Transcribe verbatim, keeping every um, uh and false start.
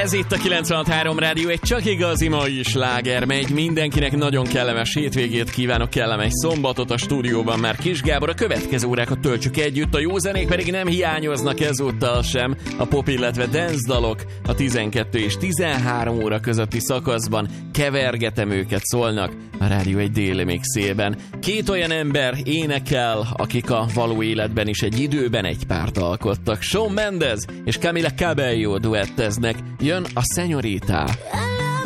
Ez itt a kilencvenhat három Rádió, egy csak igazi mai sláger megy. Mindenkinek nagyon kellemes hétvégét kívánok, kellemes szombatot. A stúdióban már Kis Gábor, a következő órákat töltsük együtt, a jó zenék pedig nem hiányoznak ezúttal sem. A pop, illetve dance dalok a tizenkettő és tizenhárom óra közötti szakaszban kevergetem őket, szólnak a Rádió egy déli mixében. Két olyan ember énekel, akik a való életben is egy időben egy párt alkottak. Shawn Mendes és Camila Cabello duetteznek. Jön a Señorita.